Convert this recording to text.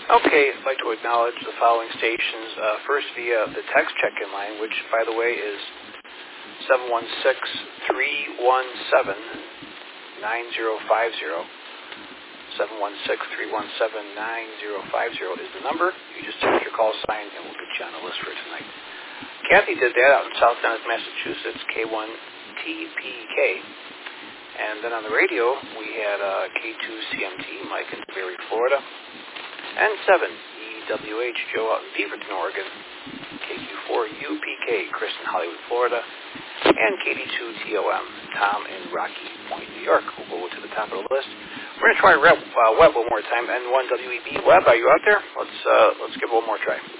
Okay, I'd like to acknowledge the following stations, first via the text check-in line, which, by the way, is 716-317-9050. 716-317-9050 is the number. You just take your call sign, and we'll get you on the list for tonight. Kathy did that out in South Dennis, Massachusetts, K1TPK. And then on the radio, we had K2CMT, Mike in Berry, Florida. N7EWH, Joe out in Beaverton, Oregon. KQ4UPK, Chris in Hollywood, Florida. And KD2TOM, Tom in Rocky Point, New York. We'll go to the top of the list. We're going to try Web one more time. N1WEB, Web, are you out there? Let's give it one more try.